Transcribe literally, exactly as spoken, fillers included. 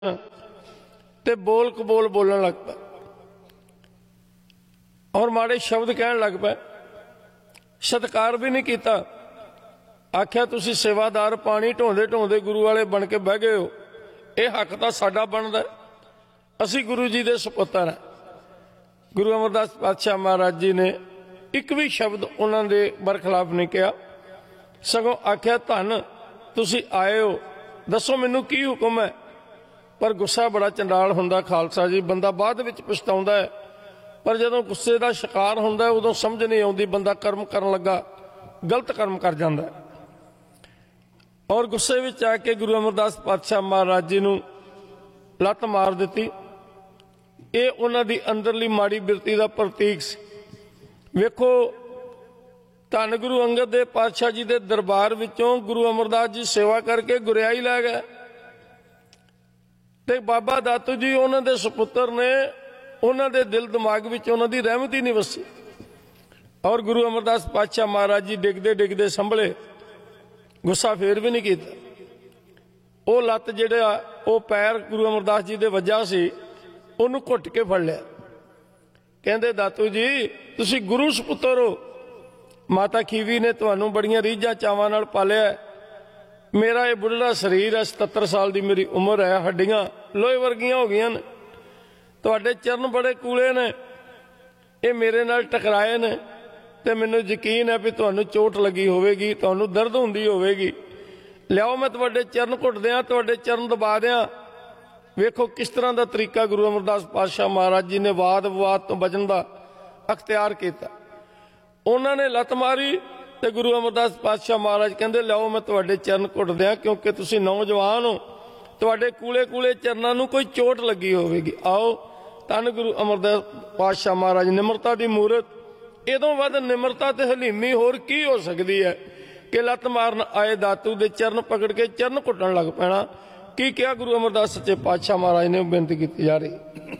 ते बोल कबोल बोलन लग पे और माड़े शब्द कहन लग पे। सत्कार भी नहीं किया। आख्या तुसी सेवादार पानी ढोंदे ढोंदे गुरु वाले बन के बह गए हो, ये हक तो साडा बनदा, असी गुरु जी दे सपुत्तर हैं। गुरु अमरदास पातशाह महाराज जी ने एक भी शब्द उन्होंने दे बरखिलाफ नहीं किया, सगों आख्या धन तुसी आए हो, दसो मैनू की हुक्म है। पर गुस्सा बड़ा चंडाल हुंदा खालसा जी, बंदा बाद विच पछताउंदा है, पर जदों गुस्से का शिकार हुंदा है उदों समझ नहीं आउंदी, बंदा कर्म करन लगा गलत कर्म कर जांदा है। और गुस्से विच आके गुरु अमरदास पातशाह महाराज जी नूं लत मार दिती। ये उन्हां दी अंदरली माड़ी बिरती का प्रतीक सी। वेखो धन गुरु अंगद देव पातशाह जी के दरबार विचों गुरु अमरदास जी सेवा करके गुरियाई लै गए, ते बाबा दातू जी उन्हां दे सपुत्र ने उन्हां दे दिल दिमाग विच उन्हां दी रहमत ही नहीं वसी। और गुरु अमरदास पातशाह महाराज जी डिगदे डिगदे संभले, गुस्सा फेर भी नहीं किया। वो लत जिहड़ा वो पैर गुरु अमरदास जी दे वजह सी, उन्होंने घुट के फड़ लिया। कहंदे दातू जी तुसी गुरु सपुत्र हो, माता खीवी ने तुहानू बड़ियां रीझां चावां नाल पालिया, मेरा ये बुढ़ड़ा शरीर है, सतहत्तर साल की मेरी उम्र है, हड्डियां लोहे वर्गियां हो गई ने, तुहाडे चरण बड़े कूले ने, ये मेरे नाल टकराए ने, ते मैनू यकीन है भी तुहानू चोट लगी होवेगी, तुहानू दर्द हुंदी होवेगी, लियाओ मैं तुहाडे चरण घुट दियां, तुहाडे चरण दबा दियां। वेखो किस तरह का तरीका गुरु अमरदास पातशाह महाराज जी ने वाद विवाद तो बचन का अख्तियार किया। उन्होंने लत मारी ते गुरु अमरदास पातशाह महाराज कहते लियाओ मैं तुहाडे चरण घुट दियां, क्योंकि तुसी नौजवान हो, तुहाडे कूले कूले चरणों नूं कोई चोट लगी होवेगी। आओ धन गुरु अमरदास पातशाह महाराज निमरता की मूरत, इदों वध निमरता ते हलीमी होर की हो सकती है कि लत मारन आए दातू दे चरण पकड़ के चरण घुटन लग पैना। की क्या गुरु अमरदास सच्चे पातशाह महाराज ने बेनती की जा रही।